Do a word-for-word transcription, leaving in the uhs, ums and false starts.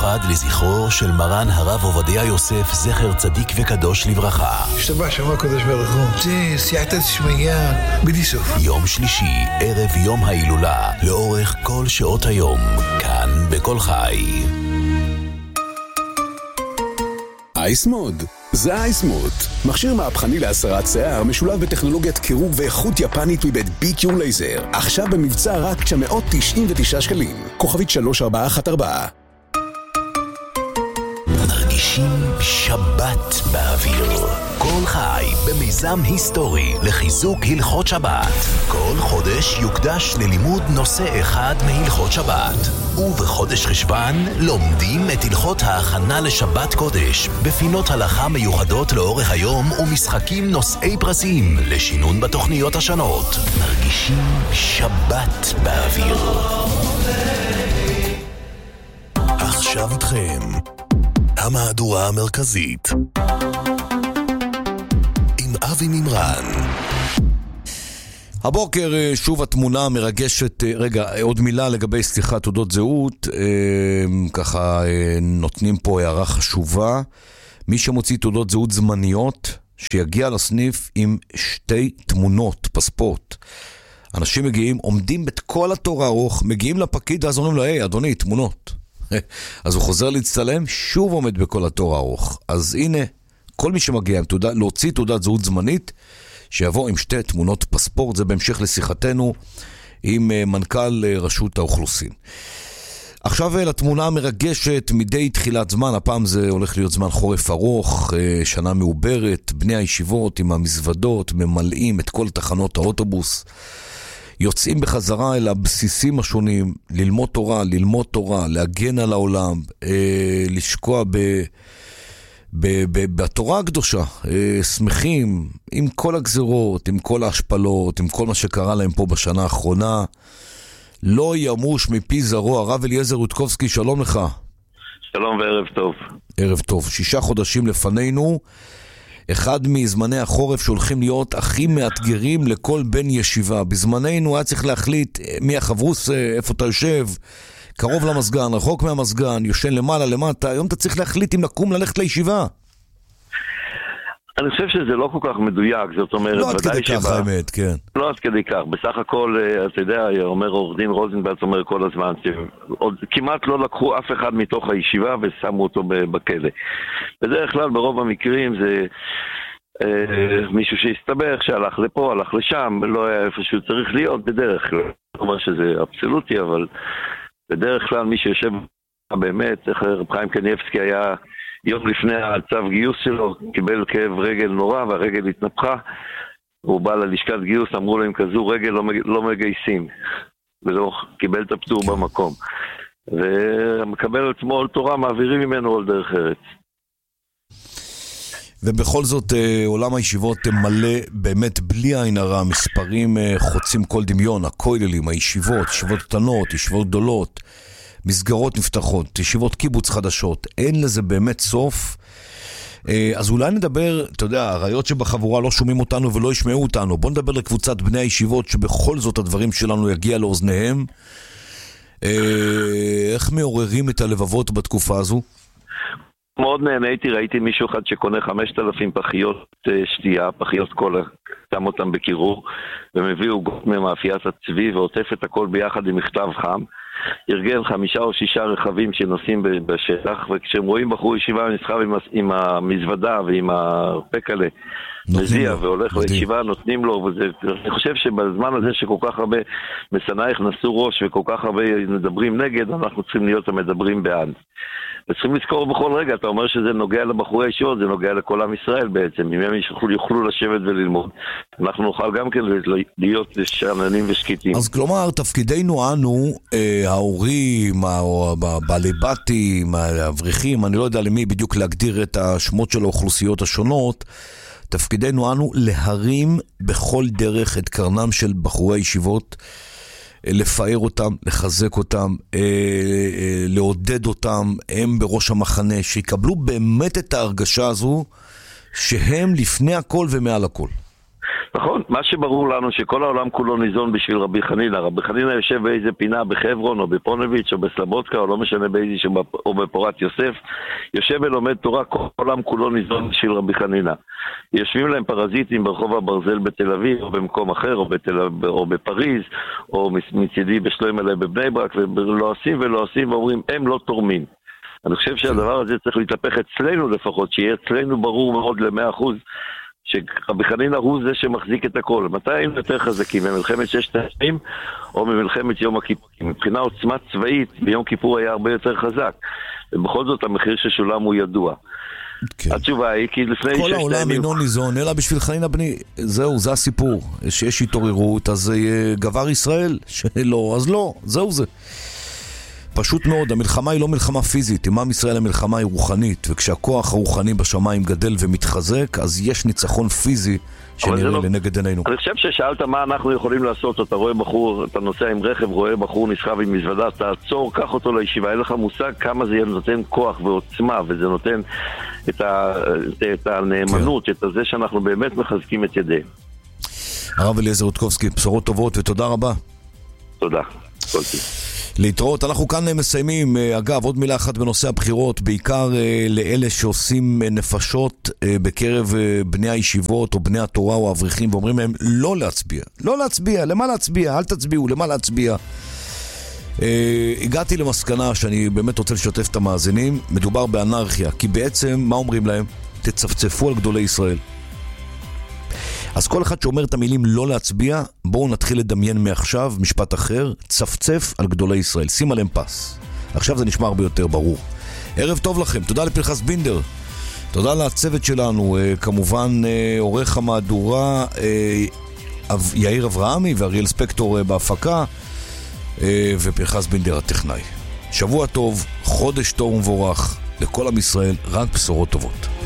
מיוחד לזכרו של מרן הרב עובדיה יוסף זכר צדיק וקדוש לברכה. השתבח שמו הקדוש ברוך הוא. זה סייעתא דשמיא בלי סוף. יום שלישי, ערב יום ההילולה, לאורך כל שעות היום, כאן בכל חי. אייסמוד, זה אייסמוד. מכשיר מהפכני להסרת שיער משולב בטכנולוגיית קירור ואיכות יפנית מבית ביקיור לייזר. עכשיו במבצע רק תשע מאות תשעים ותשעה שקלים. כוכבית שלוש ארבע אחת ארבע. מרגישים שבת באוויר. כל חי במיזם היסטורי לחיזוק הלכות שבת. כל חודש יוקדש ללימוד נושא אחד מהלכות שבת. ובחודש חשבן לומדים את הלכות ההכנה לשבת קודש בפינות הלכה מיוחדות לאורך היום ומשחקים נושאי פרסים לשינון בתוכניות השונות. מרגישים שבת באוויר. עכשיו איתכם המהדורה המרכזית עם אבי מימרן. הבוקר שוב התמונה המרגשת. רגע, עוד מילה לגבי סליחה תעודות זהות. ככה נותנים פה הערה חשובה. מי שמוציא תעודות זהות זמניות שיגיע לסניף עם שתי תמונות פספורט. אנשים מגיעים, עומדים את כל התור הארוך, מגיעים לפקיד, אז אומרים לו, היי אדוני, תמונות. אז הוא חוזר להצטלם, שוב עומד בכל התור הארוך. אז הנה, כל מי שמגיע עם תעודה, להוציא תעודת זהות זמנית, שיבוא עם שתי תמונות פספורט. זה בהמשך לשיחתנו עם מנכ"ל רשות האוכלוסין. עכשיו לתמונה המרגשת מדי תחילת זמן. הפעם זה הולך להיות זמן חורף ארוך, שנה מעוברת. בני הישיבות עם המזוודות ממלאים את כל תחנות האוטובוס, יוצאים בחזרה אל הבסיסים השונים, ללמוד תורה, ללמוד תורה, להגן על העולם, אה, לשקוע ב, ב, ב, בתורה הקדושה, אה, שמחים עם כל הגזרות, עם כל ההשפלות, עם כל מה שקרה להם פה בשנה האחרונה. לא ימוש מפי זרוע. הרב אליעזר יודקובסקי, שלום לך. שלום וערב טוב. ערב טוב. שישה חודשים לפנינו, אחד מזמני החורף שהולכים להיות הכי מאתגרים לכל בן ישיבה. בזמננו היה צריך להחליט מי החברוס, איפה אתה יושב, קרוב למסגן, רחוק מהמסגן, יושן למעלה, למטה. היום אתה צריך להחליט אם לקום ללכת לישיבה. אני חושב שזה לא כל כך מדויק, זאת אומרת... לא עד כדי כך, האמת, כן. לא עד כדי כך. בסך הכל, אתה יודע, אומר עורך דין רוזנבלט, אומר כל הזמן, כמעט לא לקחו אף אחד מתוך הישיבה ושמו אותו בכלא. בדרך כלל, ברוב המקרים זה מישהו שהסתבך, שהלך לפה, הלך לשם, לא היה איפה שהוא צריך להיות, בדרך כלל. לא אומר שזה אבסולוטי, אבל בדרך כלל מי שיושב באמת, רב חיים קניבסקי היה... יום לפני הצו גיוס שלו, קיבל כאב רגל נורא והרגל התנפחה. הוא בא ללשכת גיוס, אמרו לו עם כזו רגל לא, לא מגייסים, ולא קיבל את הפטור במקום. ומקבל עצמו עול תורה, מעבירים ממנו עול דרך ארץ. ובכל זאת עולם הישיבות מלא באמת בלי עין הרע. מספרים חוצים כל דמיון, הכוללים, הישיבות, ישיבות קטנות, ישיבות גדולות, מסגרות נפתחות, ישיבות קיבוץ חדשות, אין לזה באמת סוף. אז אולי נדבר, אתה יודע, הראיות שבחבורה לא שומעים אותנו ולא ישמעו אותנו. בוא נדבר לקבוצת בני הישיבות שבכל זאת הדברים שלנו יגיע לאוזניהם. איך מעוררים את הלבבות בתקופה הזו? מאוד נהניתי, ראיתי מישהו אחד שקונה חמשת אלפים פחיות שתייה, פחיות קולה, שם אותם בקירור, ומביא עוגות ממאפיית הצבי ועוטף את הכל ביחד עם מכתב חם. ארגן חמישה או שישה רכבים שנוסעים בשטח, וכשהם רואים בחור ישיבה נסחב עם, עם המזוודה ועם הפקלה מזיע והולך לישיבה, נותנים לו. וזה, אני חושב שבזמן הזה שכל כך הרבה מסנייך נסו ראש וכל כך הרבה מדברים נגד, אנחנו צריכים להיות המדברים בעד. וצריכים לזכור בכל רגע, אתה אומר שזה נוגע לבחורי הישיבות, זה נוגע לכל עם ישראל בעצם. אם הם יוכלו, יוכלו לשבת וללמוד, אנחנו נוכל גם כן להיות שאננים ושקטים. אז כלומר, תפקידנו אנו, אה, ההורים, בעלי בתים, האברכים, אני לא יודע למי בדיוק להגדיר את השמות של האוכלוסיות השונות, תפקידנו אנו להרים בכל דרך את קרנם של בחורי הישיבות, לפאר אותם, לחזק אותם, לעודד אותם, הם בראש המחנה, שיקבלו באמת את ההרגשה הזו שהם לפני הכל ומעל הכל. נכון, מה שברור לנו שכל העולם כולו ניזון בשביל רבי חנינא. רבי חנינא יושב באיזה פינה בחברון או בפונביץ' או בסלבודקה או לא משנה באיזה או בפורת יוסף, יושב ולומד תורה, כל העולם כולו ניזון בשביל רבי חנינא. יושבים להם פרזיטים ברחוב הברזל בתל אביב או במקום אחר או, בתל... או בפריז או מצידי בשלום אלה בבני ברק, ולא עושים ולא עושים ואומרים הם לא תורמים. אני חושב שהדבר הזה צריך להתהפך אצלנו לפחות, שיהיה אצלנו ברור מאוד ל-מאה אחוז שרבי חנינא הוא זה שמחזיק את הכל. מתי הם יותר חזקים? ממלחמת ששת הימים או ממלחמת יום הכיפורים? מבחינה עוצמה צבאית ביום כיפור היה הרבה יותר חזק, ובכל זאת המחיר ששולם הוא ידוע. כן. התשובה היא כי לפני כל העולם אינו ניזון אלא בשביל חנינא בני. זהו, זה הסיפור. שיש התעוררות אז גבר ישראל, שלא אז לא, זהו זה. פשוט מאוד, המלחמה היא לא מלחמה פיזית, עם עם ישראל המלחמה היא רוחנית, וכשהכוח הרוחני בשמיים גדל ומתחזק, אז יש ניצחון פיזי שנראה לא... לנגד עינינו. אני חושב ששאלת מה אנחנו יכולים לעשות, אתה רואה בחור, אתה נוסע עם רכב, רואה בחור נסחב עם מזוודה, תעצור, קח אותו לישיבה, אין לך מושג כמה זה נותן כוח ועוצמה, וזה נותן את, ה... את הנאמנות, כן. את זה שאנחנו באמת מחזקים את ידיהם. הרב אליעזר רוטקובסקי, בשורות טובות ותודה רבה. תודה, כל טוב. להתראות, אנחנו כאן מסיימים. אגב, עוד מילה אחת בנושא הבחירות, בעיקר לאלה שעושים נפשות בקרב בני הישיבות או בני התורה או האברכים ואומרים להם לא להצביע, לא להצביע, למה להצביע, אל תצביעו, למה להצביע. הגעתי למסקנה שאני באמת רוצה לשתף את המאזינים, מדובר באנרכיה, כי בעצם מה אומרים להם? תצפצפו על גדולי ישראל. אז כל אחד שאומר את המילים לא להצביע, בואו נתחיל לדמיין מעכשיו משפט אחר, צפצף על גדולי ישראל, שים עליהם פס. עכשיו זה נשמע הרבה יותר ברור. ערב טוב לכם, תודה לפנחס בינדר, תודה לצוות שלנו, כמובן עורך המהדורה יאיר אברהמי ואריאל ספקטור בהפקה, ופנחס בינדר הטכנאי. שבוע טוב, חודש טוב ומבורך, לכל עם ישראל רק בשורות טובות.